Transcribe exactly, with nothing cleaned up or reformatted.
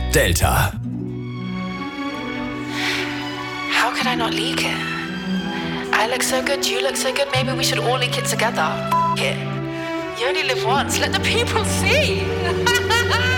Delta. How could I not leak it? I look so good, you look so good, maybe we should all leak it together. F- it. You only live once, let the people see.